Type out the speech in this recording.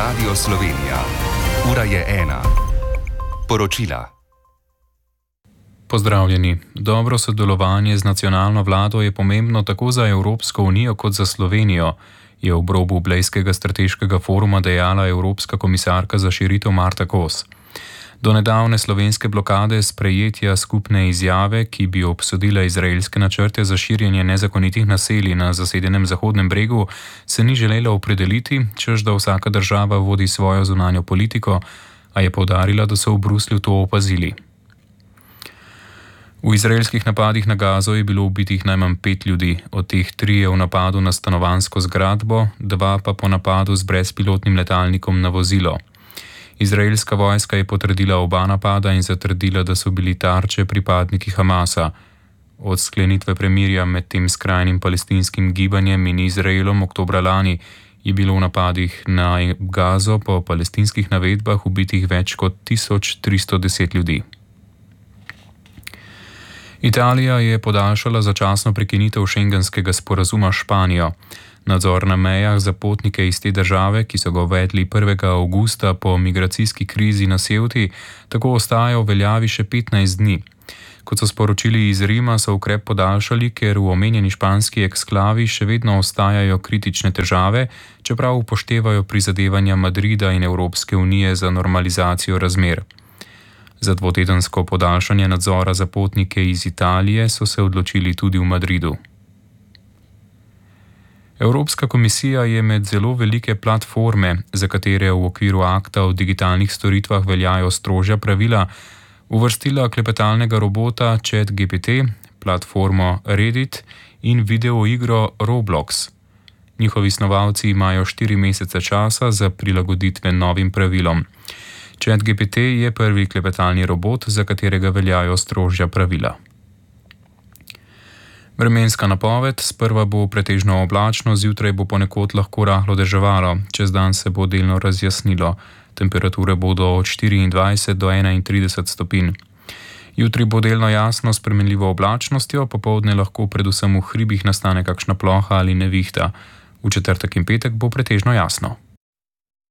Radio Slovenija. Ura je 1. Poročila. Pozdravljeni. Dobro sodelovanje z nacionalno vlado je pomembno tako za Evropsko unijo kot za Slovenijo, je ob robu Blejskega strateškega foruma dejala Evropska komisarka za širitev Marta Kos. Do nedavne slovenske blokade sprejetja skupne izjave, ki bi obsodila izraelske načrte za širjenje nezakonitih naselij na zasedenem Zahodnem bregu, se ni želela opredeliti, češ da vsaka država vodi svojo zunanjo politiko, a je poudarila, da so v Bruslju to opazili. V izraelskih napadih na Gazo je bilo ubitih najmanj 5 ljudi, od teh 3 v napadu na stanovanjsko zgradbo, 2 pa po napadu z brezpilotnim letalnikom na vozilo. Izraelska vojska je potrdila oba napada in zatrdila, da so bili tarče pripadniki Hamasa. Od sklenitve premirja med tem skrajnim palestinskim gibanjem in Izraelom oktobra lani je bilo v napadih na Gazo po palestinskih navedbah ubitih več kot 1310 ljudi. Italija je podaljšala začasno prekinitev šengenskega sporazuma s Španijo. Nadzor na mejah za potnike iz te države, ki so ga uvedli 1. avgusta po migracijski krizi na Ceuti, tako ostaja v veljavi še 15 dni. Kot so sporočili iz Rima, so ukrep podaljšali, ker v omenjeni španski eksklavi še vedno ostajajo kritične težave, čeprav upoštevajo prizadevanja Madrida in Evropske unije za normalizacijo razmer. Za dvotedensko podaljšanje nadzora za potnike iz Italije so se odločili tudi v Madridu. Evropska komisija je med zelo velike platforme, za katere v okviru akta o digitalnih storitvah veljajo strožja pravila, uvrstila klepetalnega robota ChatGPT, platformo Reddit in videoigro Roblox. Njihovi snovalci imajo 4 mesece časa za prilagoditve novim pravilom. ChatGPT je prvi klepetalni robot, za katerega veljajo strožja pravila. Vremenska napoved: sprva bo pretežno oblačno, zjutraj bo ponekod lahko rahlo deževalo, čez dan se bo delno razjasnilo. Temperature bodo od 24 do 31 stopinj. Jutri bo delno jasno s spremenljivo oblačnostjo, popoldne lahko predvsem v hribih nastane kakšna ploha ali nevihta. V četrtek in petek bo pretežno jasno.